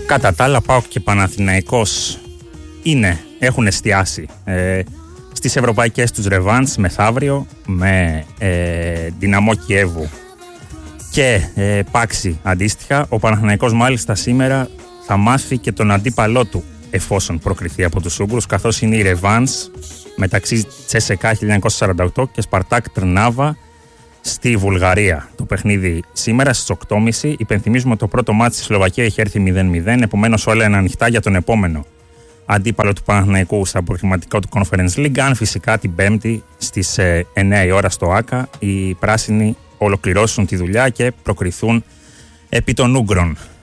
Κατά τα άλλα, ΠΑΟΚ και Παναθηναϊκός έχουν εστιάσει στις ευρωπαϊκές τους ρεβάνς μεθαύριο με Δυναμό Κιέβου και Πάξη αντίστοιχα. Ο Παναθηναϊκός μάλιστα σήμερα θα μάθει και τον αντίπαλό του εφόσον προκριθεί από τους Ούγγρους, καθώς είναι η ρεβάνς μεταξύ Τσέσεκα 1948 και Σπαρτάκ Τρνάβα στη Βουλγαρία. Το παιχνίδι σήμερα στις 8.30. Υπενθυμίζουμε το πρώτο μάτι στη Σλοβακία έχει έρθει 0-0, επομένως όλα είναι ανοιχτά για τον επόμενο αντίπαλο του Παναθηναϊκού στα προκριματικά του Conference League. Αν φυσικά την Πέμπτη στις 9 η ώρα στο ΆΚΑ οι πράσινοι ολοκληρώσουν τη δουλειά και προκριθούν επί των Ούγγρων.